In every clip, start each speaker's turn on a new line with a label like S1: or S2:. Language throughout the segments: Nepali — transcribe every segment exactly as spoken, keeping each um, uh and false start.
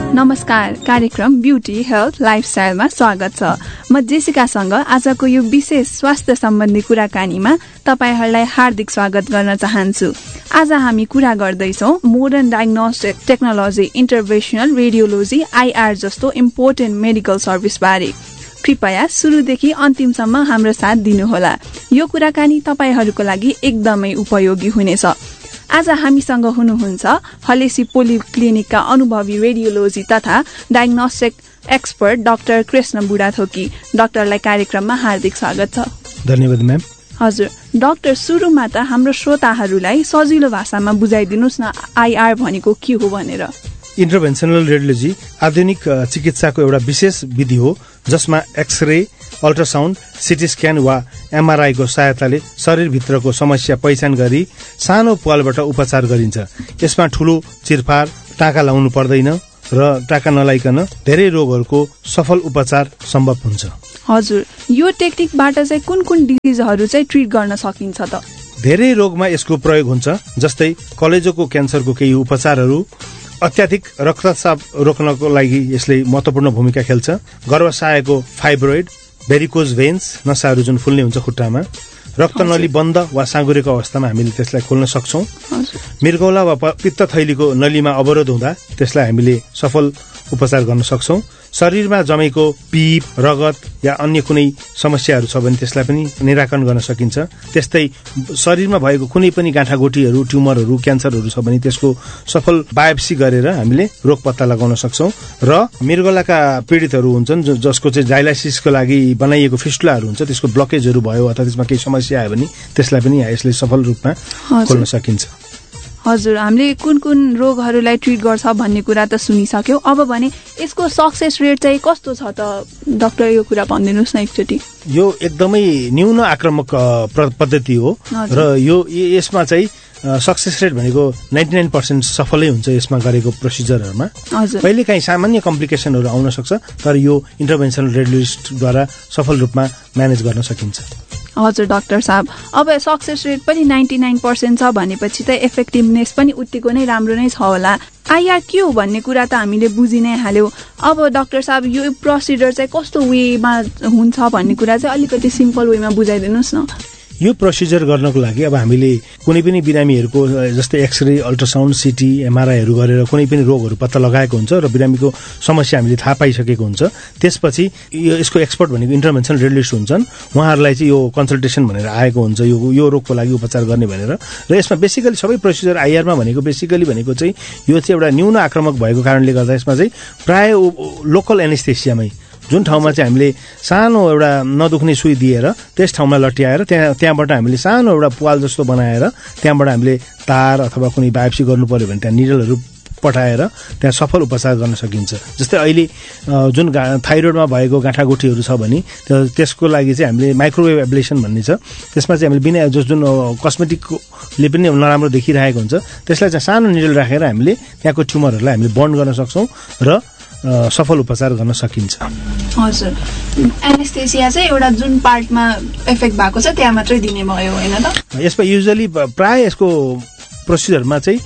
S1: नमस्कार, कार्यक्रम ब्युटी हेल्थ लाइफस्टाइलमा स्वागत छ। म जेसिकासँग आजको यो विशेष स्वास्थ्य सम्बन्धी कुराकानीमा तपाईहरुलाई हार्दिक स्वागत गर्न चाहन्छु। आज हामी कुरा गर्दैछौं modern diagnostic technology, इन्टरभेन्सनल radiology, IR जस्तो इम्पोर्टेन्ट मेडिकल सर्भिस बारे। कृपया सुरुदेखि अन्तिमसम्म हाम्रो साथ दिनुहोला। यो कुराकानी तपाईहरुको लागि एकदमै उपयोगी हुनेछ। आज हामीसँग हुनुहुन्छ हलेसी पोलिक्लिनिकका अनुभवी रेडियोलोजी तथा diagnostic expert doctor Krishna Budhathoki. डाक्टरलाई कार्यक्रममा हार्दिक स्वागत छ।
S2: धन्यवाद म्याम।
S1: हजुर डाक्टर, सुरुमा त हाम्रो श्रोताहरूलाई सजिलो भाषामा बुझाइदिनुस् न आईआर भनेको के हो भनेर।
S2: इन्टरभेन्सनल रेडियोलोजी आधुनिक चिकित्साको एउटा विशेष विधि हो जसमा एक्सरे, अल्ट्रासाउन्ड, सिटी स्क्यान वा एमआरआई को सहायताले शरीरभित्रको समस्या पहिचान गरी सानो प्वालबाट उपचार गरिन्छ। यसमा ठूलो चिरफार, टाका लाउनु पर्दैन र टाका नलाइकन धेरै रोगहरूको सफल उपचार सम्भव हुन्छ।
S1: हजुर, यो टेक्निकबाट चाहिँ कुन कुन डिजिजहरू चाहिँ ट्रिट गर्न सकिन्छ त?
S2: धेरै रोगमा यसको प्रयोग हुन्छ, जस्तै कलेजोको क्यान्सरको केही उपचारहरू, अत्याधिक रक्तचाप रोक्नको लागि यसले महत्वपूर्ण भूमिका खेल्छ, गर्भाशयको फाइब्रोइड, भेरिकोज भेन्स, नसाहरू जुन फुल्ने हुन्छ खुट्टामा, रक्तनली बन्द वा साँगुरेको अवस्थामा हामीले त्यसलाई खोल्न सक्छौं। मृगौला वा पित्त थैलीको नलीमा अवरोध हुँदा त्यसलाई हामीले सफल उपचार गर्न सक्छौं। शरीरमा जमेको पीप, रगत या अन्य कुनै समस्याहरू छ भने त्यसलाई पनि निराकरण गर्न सकिन्छ। त्यस्तै शरीरमा भएको कुनै पनि गाँठागोटीहरू, ट्युमरहरू, क्यान्सरहरू छ भने त्यसको सफल बायोप्सी गरेर हामीले रोग पत्ता लगाउन सक्छौं। र मृगौलाका पीडितहरू हुन्छन् जसको चाहिँ डायलाइसिसको लागि बनाइएको फिस्टुलाहरू हुन्छ, त्यसको ब्लकेजहरू भयो अथवा त्यसमा केही समस्या आयो भने त्यसलाई पनि यसले सफल रूपमा खोल्न सकिन्छ।
S1: हजुर, हामीले कुन कुन रोगहरूलाई ट्रिट गर्छ भन्ने कुरा त सुनिसक्यौ। अब भने यसको सक्सेस रेट चाहिँ कस्तो छ त डाक्टर, यो कुरा भनिदिनुस् न एकचोटि।
S2: यो एकदमै न्यून आक्रामक पद्धति हो र यो यसमा चाहिँ सक्सेस रेट भनेको नाइन्टी नाइन पर्सेन्ट सफलै हुन्छ यसमा गरेको प्रोसिजरहरूमा। कहिले काहीँ सामान्य कम्प्लिकेसनहरू आउन सक्छ, तर यो इन्टरभेन्सनल रेडियोलोजिस्टद्वारा सफल रूपमा म्यानेज गर्न सकिन्छ।
S1: हजुर डाक्टर साहब, अब सक्सेस रेट पनि नाइन्टी नाइन पर्सेन्ट छ भनेपछि त इफेक्टिभनेस पनि उत्तिको नै राम्रो नै छ होला। आईआर के हो भन्ने कुरा त हामीले बुझि नै हाल्यौ। अब डाक्टर साहब, यो प्रोसिजर चाहिँ कस्तो वेमा हुन्छ भन्ने कुरा चाहिँ अलिकति सिम्पल वेमा बुझाइदिनुस् न।
S2: यो प्रोसिजर गर्नको लागि अब हामीले कुनै पनि बिरामीहरूको जस्तै एक्सरे, अल्ट्रासाउन्ड, सिटी, एमआरआईहरू गरेर कुनै पनि रोगहरू पत्ता लगाएको हुन्छ र बिरामीको समस्या हामीले थाहा पाइसकेको हुन्छ। त्यसपछि यो यसको एक्सपर्ट भनेको इन्टरभेन्सनल रेडियोलोजिस्ट हुन्छन्, उहाँहरूलाई चाहिँ यो कन्सल्टेसन भनेर आएको हुन्छ यो यो रोगको लागि उपचार गर्ने भनेर। र यसमा बेसिकली सबै प्रोसिजर आईआरमा भनेको बेसिकली भनेको चाहिँ यो चाहिँ एउटा न्यून आक्रामक भएको कारणले गर्दा यसमा चाहिँ प्राय लोकल एनेस्थेसियामै जुन ठाउँमा चाहिँ हामीले सानो एउटा नदुख्ने सुई दिएर त्यस ठाउँमा लट्याएर त्यहाँ त्यहाँबाट हामीले सानो एउटा पुवाल जस्तो बनाएर त्यहाँबाट हामीले तार अथवा कुनै बायोप्सी गर्नु पर्यो भने त्यहाँ निडलहरू पठाएर त्यहाँ सफल उपचार गर्न सकिन्छ। जस्तै अहिले जुन थाइरोइडमा भएको गाँठागुठीहरू छ भने त्यसको लागि चाहिँ हामीले माइक्रोवेभ एब्लेसन भन्ने छ, त्यसमा चाहिँ हामीले बिना जुन कस्मेटिकले पनि नराम्रो देखिरहेको हुन्छ त्यसलाई चाहिँ सानो निडल राखेर हामीले त्यहाँको ट्युमरहरूलाई हामीले बन्ड गर्न सक्छौँ र सफल उपचार गर्न सकिन्छ।
S1: हजुर, एनेस्थेसिया चाहिँ एउटा जुन पार्टमा इफेक्ट भएको छ त्यहाँ मात्रै दिने भयो हैन त?
S2: यसमा युजुअली प्राय यसको प्रोसिजरमा चाहिँ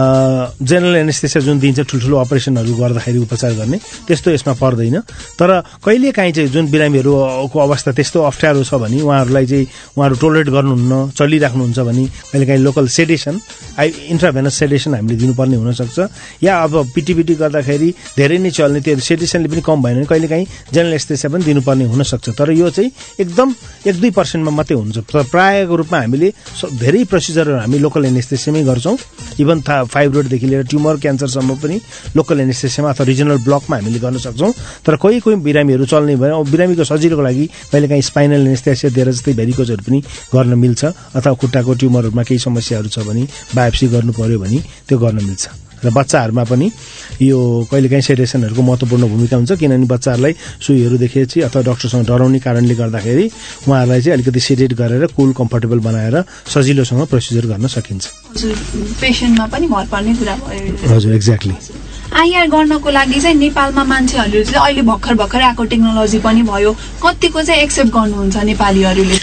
S2: जेनरल एनेस्थेसिया जुन दिन्छ ठुल्ठुलो अपरेसनहरू गर्दाखेरि उपचार गर्ने त्यस्तो यसमा पर्दैन। तर कहिले काहीँ चाहिँ जुन बिरामीहरूको अवस्था त्यस्तो अप्ठ्यारो छ भने उहाँहरूलाई चाहिँ उहाँहरू टोलरेट गर्नुहुन्न, चलिराख्नुहुन्छ भने कहिले काहीँ लोकल सेडेसन, आई इन्ट्राभेनस सेडेसन हामीले दिनुपर्ने हुनसक्छ। या अब पिटिपिटी गर्दाखेरि धेरै नै चल्ने त्यो सेडेसनले पनि कम भएन भने कहिले काहीँ जेनरल एनेस्थेसिया पनि दिनुपर्ने हुनसक्छ। तर यो चाहिँ एकदम एक दुई पर्सेन्टमा मात्रै हुन्छ। तर प्रायको रूपमा हामीले धेरै प्रोसिजरहरू हामी लोकल एनेस्थेसियामै गर्छौँ। इभन था फाइब्रोइडदेखि लिएर ट्युमर, क्यान्सरसम्म पनि लोकल एनेस्थेसियामा अथवा रिजनल ब्लकमा हामीले गर्न सक्छौँ। तर कोही कोही बिरामीहरू चल्ने भए बिरामीको सजिलोको लागि कहिले काहीँ स्पाइनल एनेस्थेसिया दिएर जस्तै भेरिकोजहरू पनि गर्न मिल्छ, अथवा खुट्टाको ट्युमरहरूमा केही समस्याहरू छ भने बायोप्सी गर्नु पर्यो भने त्यो गर्न मिल्छ। र बच्चाहरूमा पनि यो कहिलेकाहीँ सेडेसनहरूको महत्त्वपूर्ण भूमिका हुन्छ, किनभने बच्चाहरूलाई सुईहरू देखेपछि अथवा डक्टरसँग डराउने कारणले गर्दाखेरि उहाँहरूलाई चाहिँ अलिकति सेडेट गरेर कुल कम्फर्टेबल बनाएर सजिलोसँग प्रोसिजर गर्न सकिन्छ।
S1: हजुर, पेसेन्टमा पनि भर पर्ने कुरा भयो।
S2: हजुर, एक्ज्याक्टली।
S1: आईआर गर्नको लागि चाहिँ नेपालमा मान्छेहरूले चाहिँ अहिले भर्खर भर्खर आएको टेक्नोलोजी पनि भयो, कतिको चाहिँ एक्सेप्ट गर्नुहुन्छ नेपालीहरूले चाहिँ?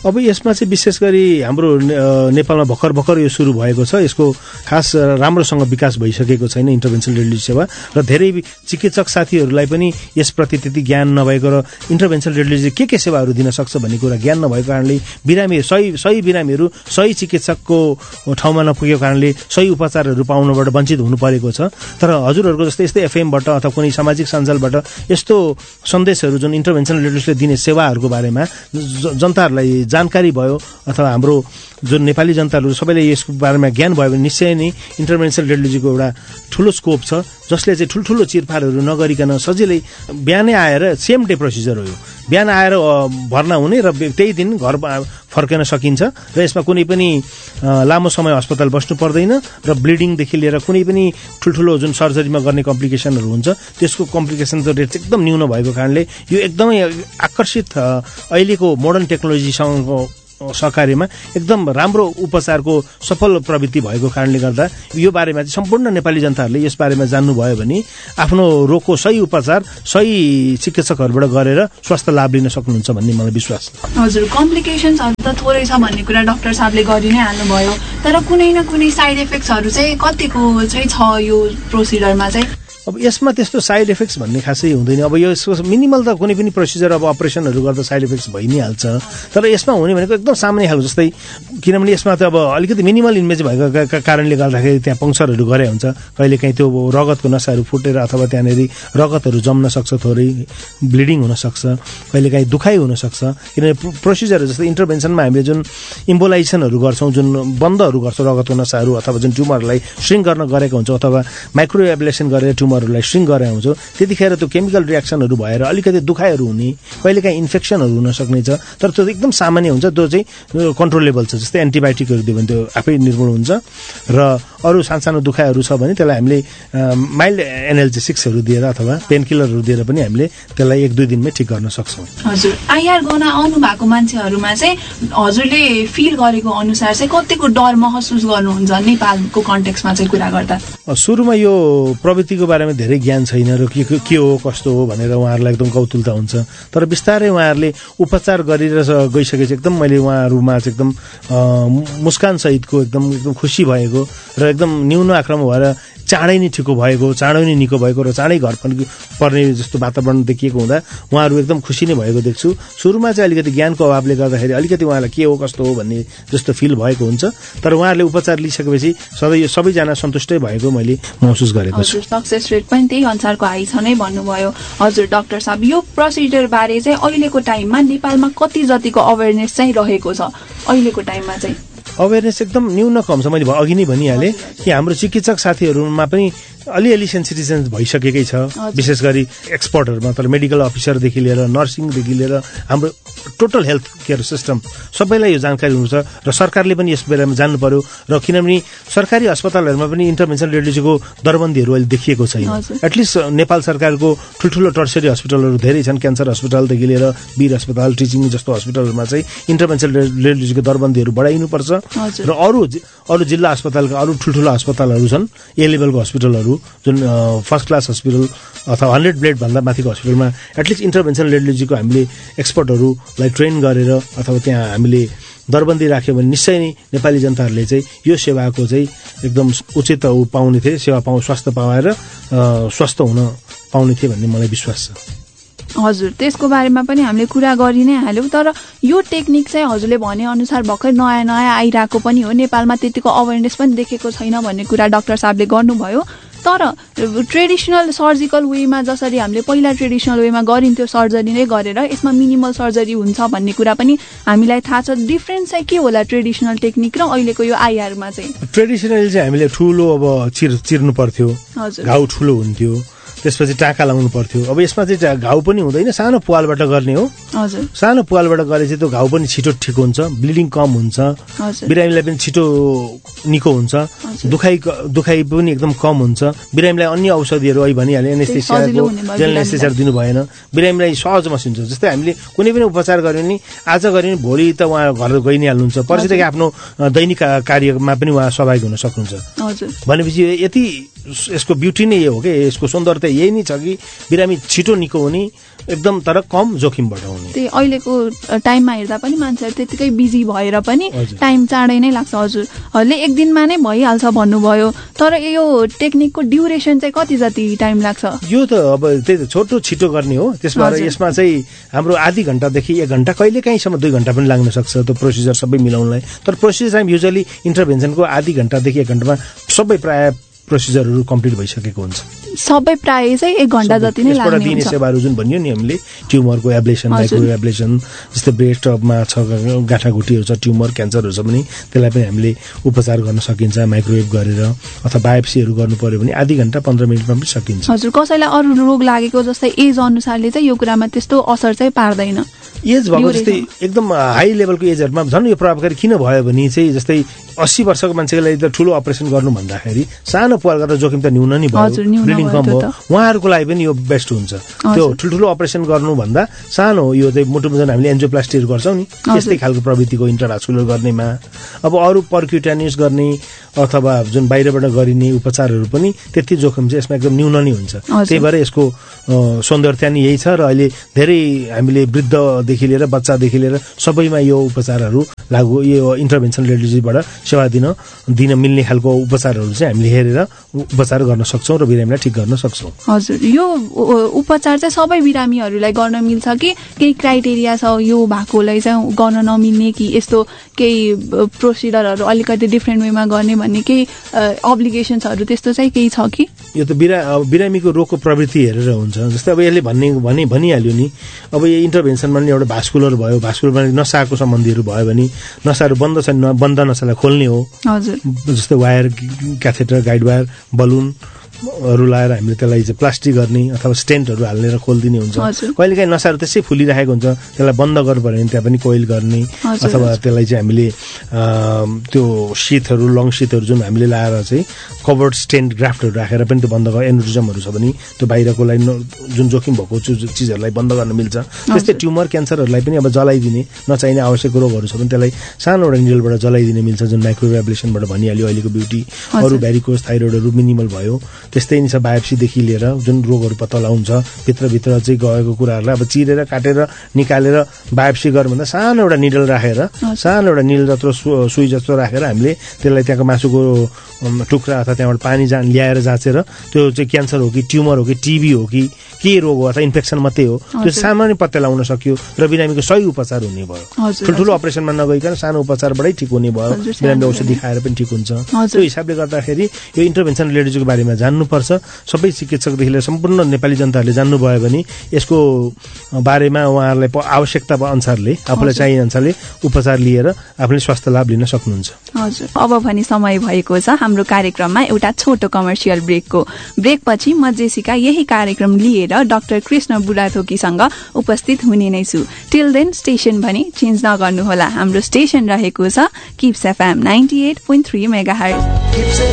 S2: अब यसमा चाहिँ विशेष गरी हाम्रो नेपालमा भर्खर भर्खर यो सुरु भएको छ। यसको खास राम्रोसँग विकास भइसकेको छैन इन्टरभेन्सन रेडियोलोजी सेवा, र धेरै चिकित्सक साथीहरूलाई पनि यसप्रति त्यति ज्ञान नभएको र इन्टरभेन्सन रेडियोलोजी के के सेवाहरू दिन सक्छ भन्ने कुरा ज्ञान नभएको कारणले बिरामी सही सही बिरामीहरू सही चिकित्सकको ठाउँमा नपुगेको कारणले सही उपचारहरू पाउनबाट वञ्चित हुनु परेको छ। तर हजुरहरूको जस्तै यस्तै एफएमबाट अथवा कुनै सामाजिक सञ्जालबाट यस्तो सन्देशहरू जुन इन्टरभेन्सन रेडियोलोजीले दिने सेवाहरूको बारेमा जनताहरूलाई जानकारी भयो अथवा हाम्रो जुन नेपाली जनताहरू सबैले यसको बारेमा ज्ञान भयो भने निश्चय नै इन्टरभेन्सन रेडियोलोजीको एउटा ठुलो स्कोप छ, जसले चाहिँ ठुल्ठुलो चिरफारहरू नगरिकन सजिलै बिहानै आएर सेम डे प्रोसिजर हो यो, बिहान आएर भर्ना हुने र त्यही दिन घर फर्कन सकिन्छ र यसमा कुनै पनि लामो समय अस्पताल बस्नु पर्दैन र ब्लिडिङदेखि लिएर कुनै पनि ठुल्ठुलो जुन सर्जरीमा गर्ने कम्प्लिकेसनहरू हुन्छ त्यसको कम्प्लिकेसन रेट चाहिँ एकदम न्यून भएको कारणले यो एकदमै आकर्षित अहिलेको मोडर्न टेक्नोलोजीसँग सहकार्यमा एकदम राम्रो उपचारको सफल प्रवृत्ति भएको कारणले गर्दा यो बारेमा चाहिँ सम्पूर्ण नेपाली जनताहरूले यस बारेमा जान्नुभयो भने आफ्नो रोगको सही उपचार सही चिकित्सकहरूबाट गरेर स्वास्थ्य लाभ लिन सक्नुहुन्छ भन्ने मलाई विश्वास छ।
S1: हजुर, कम्प्लिकेसन्सहरू त थोरै छ भन्ने कुरा डाक्टर साहबले गरि नै हाल्नुभयो, तर कुनै न कुनै साइड इफेक्ट्सहरू चाहिँ कतिको चाहिँ छ यो प्रोसिजरमा चाहिँ?
S2: अब यसमा त्यस्तो साइड इफेक्ट्स भन्ने खासै हुँदैन। अब यो यसको मिनिमल त कुनै पनि प्रोसिजर अब अपरेसनहरू गर्दा साइड इफेक्ट्स भइ नै हाल्छ, तर यसमा हुने भनेको एकदम सामान्य खालको, जस्तै किनभने यसमा त अब अलिकति मिनिमल इन्भेज भएको कारणले गर्दाखेरि त्यहाँ पङ्क्चरहरू गरे हुन्छ, कहिलेकाहीँ त्यो रगतको नसाहरू फुटेर अथवा त्यहाँनिर रगतहरू जम्न सक्छ, थोरै ब्लिडिङ हुनसक्छ, कहिलेकाहीँ दुखाइ हुनसक्छ। किनभने प्रोसिजरहरू जस्तै इन्टरभेन्सनमा हामीले जुन इम्बोलाइजेसनहरू गर्छौँ, जुन बन्दहरू गर्छौँ रगतको नसाहरू अथवा जुन ट्युमरलाई श्रिङ्क गर्न गरेको हुन्छ अथवा माइक्रो एब्लेसन गरेर ट्युमर लाई श्रिङ्क गरे हुन्छ, त्यतिखेर त्यो केमिकल रियाक्सनहरू भएर अलिकति दुखाइहरू हुने, कहिलेकाहीँ इन्फेक्सनहरू हुन सक्ने छ, तर त्यो एकदम सामान्य हुन्छ, त्यो चाहिँ कन्ट्रोलेबल छ। जस्तै एन्टिबायोटिकहरू दियो भने त्यो आफै निर्मूल हुन्छ, र अरू सानसानो दुखाइहरू छ भने त्यसलाई हामीले माइल्ड एनाल्जेसिक्सहरू दिएर अथवा पेन किलरहरू दिएर पनि हामीले त्यसलाई एक दुई दिनमै ठिक गर्न सक्छौँ।
S1: हजुर, आइआर गर्न आउनु भएको मान्छेहरूमा चाहिँ हजुरले फिल गरेको अनुसार चाहिँ कतिको डर महसुस गर्नुहुन्छ नेपालको कन्टेक्समा चाहिँ कुरा गर्दा?
S2: सुरुमा यो प्रवृत्तिको बारेमा धेरै ज्ञान छैन र के के हो कस्तो हो भनेर उहाँहरूलाई एकदम कौतुलता हुन्छ, तर बिस्तारै उहाँहरूले उपचार गरेर गइसकेपछि एकदम मैले उहाँहरूमा चाहिँ एकदम मुस्कान सहितको एकदम एकदम खुसी भएको र एकदम न्यून आक्रामक भएर चाँडै नै ठिको भएको, चाँडै नै निको भएको र चाँडै घर पर्ने जस्तो वातावरण देखिएको हुँदा उहाँहरू एकदम खुसी नै भएको देख्छु। सुरुमा चाहिँ अलिकति ज्ञानको अभावले गर्दाखेरि अलिकति उहाँलाई के हो कस्तो हो भन्ने जस्तो फिल भएको हुन्छ, तर उहाँहरूले उपचार लिइसकेपछि सधैँ सबैजना सन्तुष्टै भएको मैले महसुस गरेको छु।
S1: सक्सेस रेट पनि त्यही अनुसारको आइ छ नै भन्नुभयो। हजुर डाक्टर साहब, यो प्रोसिजर बारे चाहिँ अहिलेको टाइममा नेपालमा कति जतिको अवेरनेस चाहिँ रहेको छ? अहिलेको टाइममा चाहिँ
S2: अवेरनेस एकदम न्यून कम छ। मैले अघि नै भनिहालेँ कि हाम्रो चिकित्सक साथीहरूमा पनि अलिअलि सेन्सिटिजेन्स भइसकेकै छ, विशेष गरी एक्सपर्टहरूमा, तर मेडिकल अफिसरदेखि लिएर नर्सिङदेखि लिएर हाम्रो टोटल हेल्थ केयर सिस्टम सबैलाई यो जानकारी हुनु छ र सरकारले पनि यस बेलामा जान्नु पर्यो। र किनभने सरकारी अस्पतालहरूमा पनि इन्टरभेन्सन रेडियोलोजीको दरबन्दीहरू अहिले देखिएको छैन। एटलिस्ट नेपाल सरकारको ठुल्ठुलो टर्सरी हस्पिटलहरू धेरै छन्, क्यान्सर अस्पतालदेखि लिएर वीर अस्पताल, टिचिङ जस्तो हस्पिटलहरूमा चाहिँ इन्टरभेन्सन रेडियोलोजीको दरबन्दीहरू बढाइनुपर्छ र अरू अरू जिल्ला अस्पतालका अरू ठुल्ठुला अस्पतालहरू छन्, ए लेभलको हस्पिटलहरू जुन फर्स्ट क्लास हस्पिटल अथवा हन्ड्रेड ब्लेड भन्दा माथिको हस्पिटलमा एटलिस्ट इन्टरभेन्सन रेडियोलोजीको हामीले एक्सपर्टहरूलाई ट्रेन गरेर अथवा त्यहाँ हामीले दरबन्दी राख्यो भने निश्चय नै नेपाली जनताहरूले चाहिँ यो सेवाको चाहिँ एकदम उचित पाउने थिए, सेवा पाउ स्वास्थ्य पाएर स्वस्थ हुन पाउने थिए भन्ने मलाई विश्वास छ।
S1: हजुर, त्यसको बारेमा पनि हामीले कुरा गरि नै हाल्यौँ, तर यो टेक्निक चाहिँ हजुरले भने अनुसार भर्खर नयाँ नयाँ आइरहेको पनि हो, नेपालमा त्यतिको अवेरनेस पनि देखेको छैन भन्ने कुरा डाक्टर साहबले गर्नुभयो। तर ट्रेडिसनल सर्जिकल वेमा जसरी हामीले पहिला ट्रेडिसनल वेमा गरिन्थ्यो सर्जरी नै गरेर यसमा मिनिमल सर्जरी हुन्छ भन्ने कुरा पनि हामीलाई थाहा छ। डिफ्रेन्स चाहिँ के होला ट्रेडिसनल टेक्निक र अहिलेको यो आइआरमा चाहिँ?
S2: ट्रेडिसनल चाहिँ हामीले ठुलो अब चिर चिर्नु पर्थ्यो, घाउ ठुलो हुन्थ्यो, त्यसपछि टाँका लाउनु पर्थ्यो। अब यसमा चाहिँ घाउ पनि हुँदैन, सानो पुवालबाट गर्ने हो।
S1: हजुर,
S2: सानो पुवालबाट गरे चाहिँ त्यो घाउ पनि छिटो ठिक हुन्छ, ब्लिडिङ कम हुन्छ, बिरामीलाई पनि छिटो निको हुन्छ, दुखाइ दुखाइ पनि एकदम कम हुन्छ। बिरामीलाई अन्य औषधिहरू अहिले भनिहालेँ एनेस्थेसियाको जेनरल एनेस्थेसिया दिनु भएन, बिरामीलाई सहज महसुस हुन्छ। जस्तै हामीले कुनै पनि उपचार गर्यो भने आज गर्यो भने भोलि त उहाँ घर गइ नै हाल्नुहुन्छ, पर्सिदेखि आफ्नो दैनिक कार्यमा पनि उहाँ सहभागी हुन सक्नुहुन्छ। भनेपछि यति यसको ब्युटी नै यो हो कि यसको सौन्दर्यता यही नै छ कि बिरामी छिटो निको हुने एकदम तर कम जोखिमबाट हुने।
S1: त्यही अहिलेको टाइममा हेर्दा पनि मान्छेहरू त्यतिकै बिजी भएर पनि टाइम चाँडै नै लाग्छ। हजुरहरूले एक दिनमा नै भइहाल्छ भन्नुभयो, तर यो टेक्निकको ड्युरेसन चाहिँ कति जति टाइम लाग्छ? यो
S2: त अब त्यही त छोटो छिटो गर्ने हो। त्यसबाट यसमा चाहिँ हाम्रो आधी घण्टादेखि एक घण्टा कहिले काहीँसम्म दुई घण्टा पनि लाग्न सक्छ त्यो प्रोसिजर सबै मिलाउनलाई। तर प्रोसिजर चाहिँ युजली इन्टरभेन्सनको आधी घण्टादेखि एक घण्टामा सबै प्राय प्रोसिजरहरू कम्प्लिट भइसकेको हुन्छ।
S1: सबै प्राय चाहिँ एक घण्टा जति नै लाग्ने हुन्छ।
S2: दिने सेवाहरू जुन भनियो नि हामीले ट्युमरको एब्लेसन, माइक्रोवेभ एब्लेसन, जस्तै ब्रेस्टमा छ गाँठागुटीहरू छ, ट्युमर क्यान्सरहरू छ भने त्यसलाई पनि हामीले उपचार गर्न सकिन्छ माइक्रोवेभ गरेर, अथवा बायोप्सीहरू गर्नु पर्यो भने आधी घण्टा पन्ध्र मिनटमा पनि सकिन्छ।
S1: हजुर, कसैलाई अरू रोग लागेको जस्तै एज अनुसारले चाहिँ यो कुरामा त्यस्तो असर चाहिँ पार्दैन?
S2: एज भएको जस्तै एकदम हाई लेभलको एजहरूमा झन् यो प्रभावकारी किन भयो भने चाहिँ जस्तै अस्सी वर्षको मान्छेलाई त ठुलो अपरेसन गर्नु भन्दाखेरि सानो पुवाल गर्दा जोखिम त न्यून नै भयो, ब्लिडिङ कम भयो, उहाँहरूको लागि पनि यो बेस्ट हुन्छ। त्यो ठुल्ठुलो अपरेसन गर्नुभन्दा सानो यो चाहिँ मुटुमा जुन हामीले एन्जियोप्लास्टीहरू गर्छौँ नि त्यस्तै खालको प्रवृत्तिको इन्टरभास्कुलर गर्नेमा अब अरू पर्क्युटानियस गर्ने अथवा जुन बाहिरबाट गरिने उपचारहरू पनि त्यति जोखिम चाहिँ यसमा एकदम न्यून नै हुन्छ। त्यही भएर यसको सौन्दर्यता नि यही छ र अहिले धेरै हामीले वृद्धदेखि लिएर बच्चादेखि लिएर सबैमा यो उपचारहरू लागू यो इन्टरभेन्सन रेडियोलोजीबाट सेवा दिन दिन मिल्ने खालको उपचारहरू चाहिँ हामीले हेरेर उपचार गर्न सक्छौँ र बिरामीलाई ठिक गर्न सक्छौँ।
S1: हजुर, यो उपचार चाहिँ सबै बिरामीहरूलाई गर्न मिल्छ कि केही क्राइटेरिया छ यो भएकोलाई चाहिँ गर्न नमिल्ने, कि यस्तो केही प्रोसिडरहरू अलिकति डिफ्रेन्ट वेमा गर्ने भन्ने केही अब्लिगेसन्सहरू त्यस्तो चाहिँ केही छ कि?
S2: यो त बिरा बिरामीको रोगको प्रवृत्ति हेरेर हुन्छ। जस्तै अब यसले भन्ने भनि भनिहाल्यो नि, अब यो इन्टरभेन्सनमा नि एउटा भास्कुलर भयो, भास्कुलरमा नसाको सम्बन्धीहरू भयो भने नसाहरू बन्द छ बन्द नसालाई खोल्ने हो।
S1: हजुर,
S2: जस्तै wire, catheter, guide wire, balloon हरू लाएर हामीले त्यसलाई चाहिँ प्लास्टिक गर्ने अथवा स्टेन्टहरू हालेर खोलिदिने हुन्छ। कहिलेकाहीँ नसाहरू त्यसै फुलिरहेको हुन्छ, त्यसलाई बन्द गर्नु पर्यो भने त्यहाँ पनि कोइल गर्ने, अथवा त्यसलाई चाहिँ हामीले त्यो शीतहरू लङ शीतहरू जुन हामीले लाएर चाहिँ कभर्ड स्टेन्ट ग्राफ्टहरू राखेर पनि त्यो बन्द गर्ने, एनुरिजमहरू छ भने त्यो बाहिरकोलाई जुन जोखिम भएको चिजहरूलाई बन्द गर्न मिल्छ। त्यस्तै ट्युमर क्यान्सरहरूलाई पनि अब जलाइदिने, नचाहिने आवश्यक रोगहरू छ भने त्यसलाई सानो एउटा निडलबाट जलाइदिने मिल्छ, जुन माइक्रोवेभ एब्लेसनबाट भनिहाल्यो अहिलेको ब्युटी। अरू भ्यारिकोज थाइरोइडहरू मिनिमल भयो, त्यस्तै नि छ बायोप्सीदेखि लिएर जुन रोगहरू पत्ता लगाउँछ भित्रभित्र चाहिँ गएको कुराहरूलाई अब चिरेर काटेर निकालेर बायोप्सी गर्नु भन्दा सानो एउटा निडल राखेर सानो एउटा निडल जत्रो सुई जस्तो राखेर हामीले त्यसलाई त्यहाँको मासुको टुक्रा अथवा त्यहाँबाट पानी जा ल्याएर जाँचेर त्यो चाहिँ क्यान्सर हो कि ट्युमर हो कि टिबी हो कि के रोग हो अथवा इन्फेक्सन मात्रै हो त्यो सामान्य पत्ता लगाउन सक्यो र बिरामीको सही उपचार हुने भयो। ठुल्ठुलो अपरेसनमा नगइकन सानो उपचारबाटै ठिक हुने भयो, बिरामीले औषधि खाएर पनि ठिक हुन्छ। त्यो हिसाबले गर्दाखेरि यो इन्टरभेन्सन रेडियोलोजीको बारेमा जान्नुपर्छ। सबै चिकित्सकदेखि लिएर सम्पूर्ण नेपाली जनताहरूले जान्नुभयो भने यसको बारेमा उहाँहरूलाई आवश्यकता अनुसारले आफूलाई चाहिने अनुसारले उपचार लिएर आफूले स्वास्थ्य लाभ लिन सक्नुहुन्छ।
S1: हजुर, अब भने समय भएको छ हाम्रो कार्यक्रममा एउटा छोटो कमर्सियल ब्रेकको। ब्रेकपछि म जेसिका यही कार्यक्रम लिएर डाक्टर कृष्ण बुढाथोकीसँग उपस्थित हुने नै छु। टिल देन स्टेशन भने चेन्ज नगर्नुहोला। हाम्रो स्टेशन रहेको छ kips FM ninety at point three megahertz.